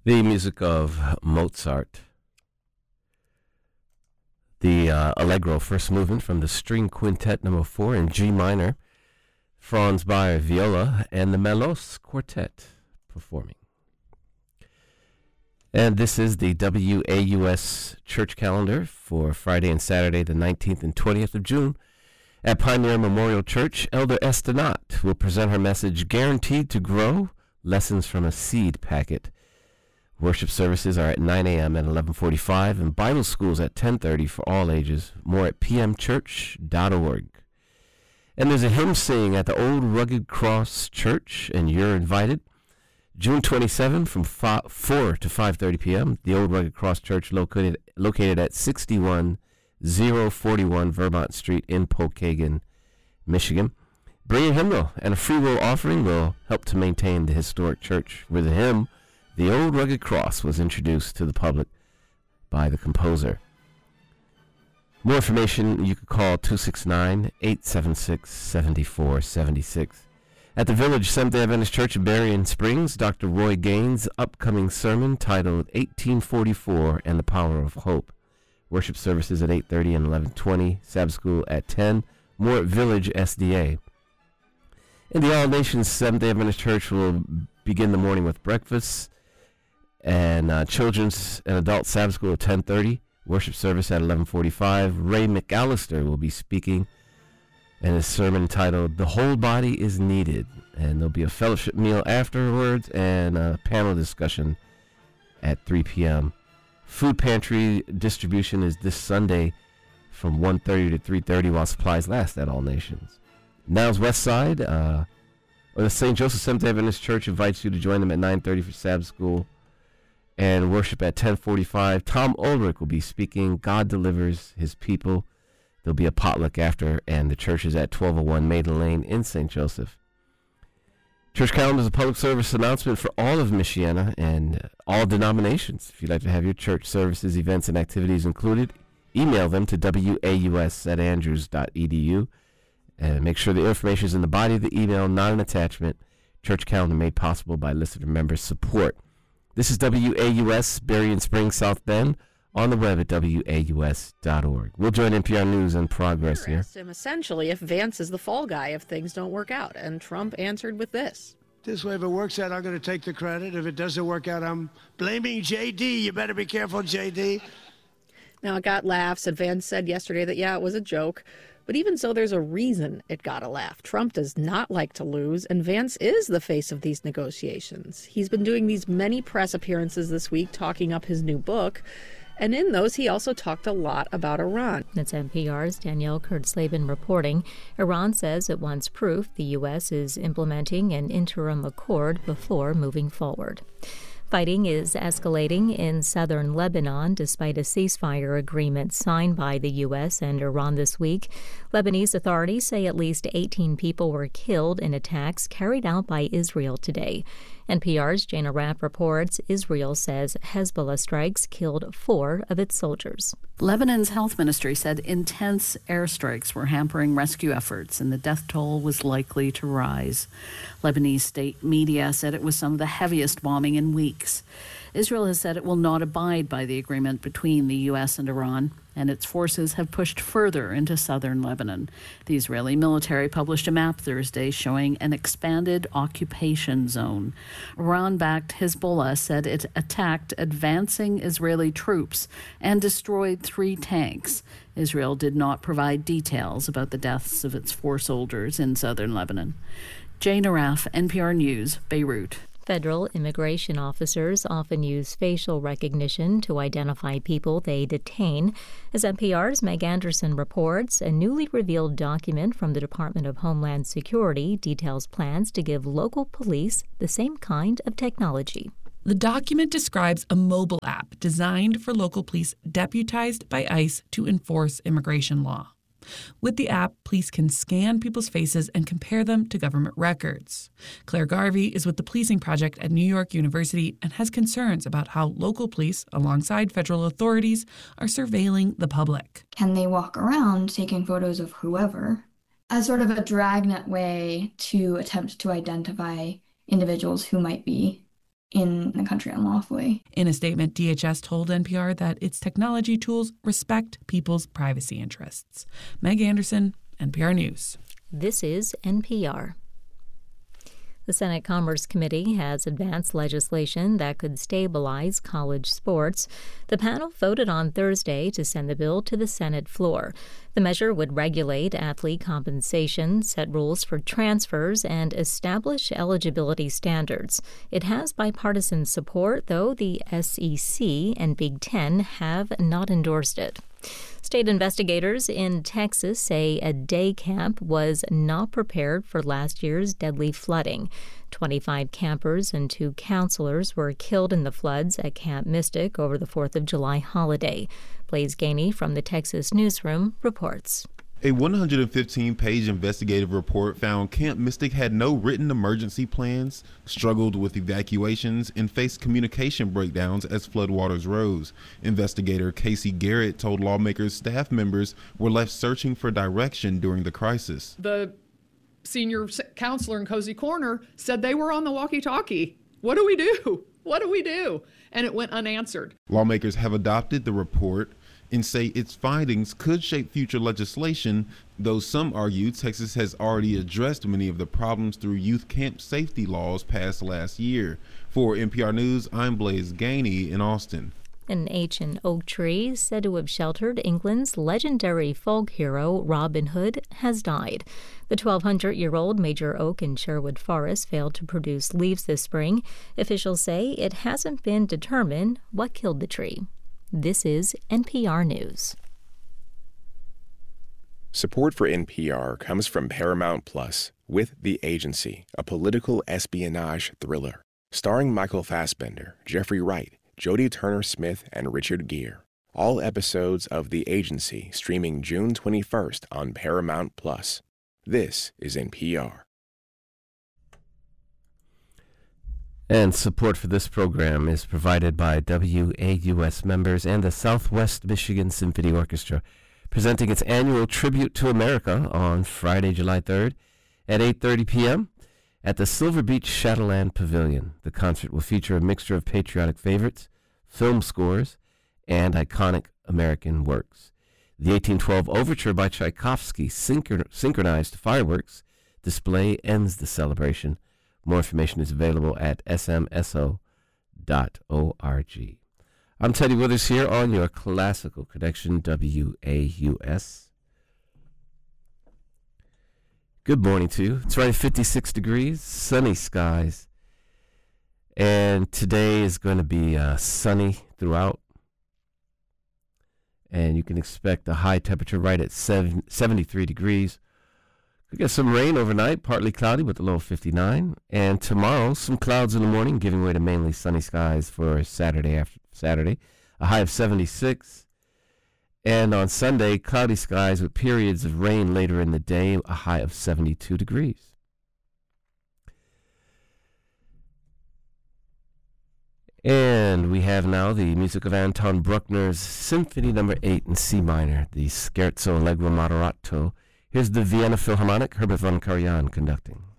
The music of Mozart. The Allegro first movement from the String Quintet No. 4 in G minor, Franz Bayer viola, and the Melos Quartet performing. And this is the WAUS church calendar for Friday and Saturday, the 19th and 20th of June. At Pioneer Memorial Church, Elder Estonat will present her message, Guaranteed to Grow, Lessons from a Seed Packet. Worship services are at 9 a.m. and 11:45, and Bible schools at 10:30 for all ages. More at pmchurch.org. And there's a hymn sing at the Old Rugged Cross Church, and you're invited. June 27 from 4 to 5:30 p.m. The Old Rugged Cross Church located at 61041 Vermont Street in Pokagon, Michigan. Bring a hymnal, and a free will offering will help to maintain the historic church where the hymn, The Old Rugged Cross, was introduced to the public by the composer. More information, you can call 269-876-7476. At the Village Seventh-day Adventist Church in Berrien Springs, Dr. Roy Gaines' upcoming sermon titled 1844 and the Power of Hope. Worship services at 8:30 and 11:20, Sabbath school at 10, more at Village SDA. And the All Nations Seventh-day Adventist Church will begin the morning with breakfast, and children's and adult Sabbath school at 10:30, worship service at 11:45. Ray McAllister will be speaking, and his sermon titled The Whole Body is Needed. And there'll be a fellowship meal afterwards and a panel discussion at 3 p.m. Food pantry distribution is this Sunday from 1:30 to 3:30 while supplies last at All Nations. Now's West Side, the St. Joseph Seventh-day Adventist Church invites you to join them at 9:30 for Sabbath school and worship at 10:45. Tom Ulrich will be speaking. God delivers his people. There'll be a potluck after, and the church is at 1201 Maiden Lane in St. Joseph. Church calendar is a public service announcement for all of Michiana and all denominations. If you'd like to have your church services, events, and activities included, email them to waus@andrews.edu. And make sure the information is in the body of the email, not an attachment. Church calendar made possible by listener member support. This is WAUS, Berrien Springs, South Bend, on the web at waus.org. We'll join NPR News and Progress here. Asked him essentially if Vance is the fall guy if things don't work out, and Trump answered with this. This way, if it works out, I'm going to take the credit. If it doesn't work out, I'm blaming J.D. You better be careful, J.D. Now, it got laughs, and Vance said yesterday that, yeah, it was a joke. But even so, there's a reason it got a laugh. Trump does not like to lose, and Vance is the face of these negotiations. He's been doing these many press appearances this week talking up his new book, and in those he also talked a lot about Iran. That's NPR's Danielle Kurtzleben reporting. Iran says it wants proof the U.S. is implementing an interim accord before moving forward. Fighting is escalating in southern Lebanon despite a ceasefire agreement signed by the U.S. and Iran this week. Lebanese authorities say at least 18 people were killed in attacks carried out by Israel today. NPR's Jana Rapp reports Israel says Hezbollah strikes killed 4 of its soldiers. Lebanon's health ministry said intense airstrikes were hampering rescue efforts and the death toll was likely to rise. Lebanese state media said it was some of the heaviest bombing in weeks. Israel has said it will not abide by the agreement between the U.S. and Iran, and its forces have pushed further into southern Lebanon. The Israeli military published a map Thursday showing an expanded occupation zone. Iran-backed Hezbollah said it attacked advancing Israeli troops and destroyed 3 tanks. Israel did not provide details about the deaths of its 4 soldiers in southern Lebanon. Jane Araf, NPR News, Beirut. Federal immigration officers often use facial recognition to identify people they detain. As NPR's Meg Anderson reports, a newly revealed document from the Department of Homeland Security details plans to give local police the same kind of technology. The document describes a mobile app designed for local police deputized by ICE to enforce immigration law. With the app, police can scan people's faces and compare them to government records. Claire Garvey is with the Policing Project at New York University and has concerns about how local police, alongside federal authorities, are surveilling the public. Can they walk around taking photos of whoever as sort of a dragnet way to attempt to identify individuals who might be in the country unlawfully. In a statement, DHS told NPR that its technology tools respect people's privacy interests. Meg Anderson, NPR News. This is NPR. The Senate Commerce Committee has advanced legislation that could stabilize college sports. The panel voted on Thursday to send the bill to the Senate floor. The measure would regulate athlete compensation, set rules for transfers, and establish eligibility standards. It has bipartisan support, though the SEC and Big Ten have not endorsed it. State investigators in Texas say a day camp was not prepared for last year's deadly flooding. 25 campers and 2 counselors were killed in the floods at Camp Mystic over the 4th of July holiday. Blaise Gainey from the Texas Newsroom reports. A 115-page investigative report found Camp Mystic had no written emergency plans, struggled with evacuations, and faced communication breakdowns as floodwaters rose. Investigator Casey Garrett told lawmakers staff members were left searching for direction during the crisis. The senior counselor in Cozy Corner said they were on the walkie-talkie. What do we do? What do we do? And it went unanswered. Lawmakers have adopted the report and say its findings could shape future legislation, though some argue Texas has already addressed many of the problems through youth camp safety laws passed last year. For NPR News, I'm Blaise Gainey in Austin. An ancient oak tree said to have sheltered England's legendary folk hero Robin Hood has died. The 1,200-year-old major oak in Sherwood Forest failed to produce leaves this spring. Officials say it hasn't been determined what killed the tree. This is NPR News. Support for NPR comes from Paramount Plus with The Agency, a political espionage thriller. Starring Michael Fassbender, Jeffrey Wright, Jodie Turner-Smith, and Richard Gere. All episodes of The Agency streaming June 21st on Paramount Plus. This is NPR. And support for this program is provided by WAUS members and the Southwest Michigan Symphony Orchestra, presenting its annual Tribute to America on Friday, July 3rd at 8:30 p.m. at the Silver Beach Shadowland Pavilion. The concert will feature a mixture of patriotic favorites, film scores, and iconic American works. The 1812 Overture by Tchaikovsky synchronized fireworks display ends the celebration. More information is available at smso.org. I'm Teddy Withers here on your Classical Connection, WAUS. Good morning to you. It's right at 56 degrees, sunny skies. And today is going to be sunny throughout. And you can expect a high temperature right at 73 degrees. We get some rain overnight, partly cloudy with a low of 59. And tomorrow, some clouds in the morning, giving way to mainly sunny skies for Saturday, a high of 76. And on Sunday, cloudy skies with periods of rain later in the day, a high of 72 degrees. And we have now the music of Anton Bruckner's Symphony No. 8 in C minor, the Scherzo Allegro Moderato. Here's the Vienna Philharmonic, Herbert von Karajan conducting.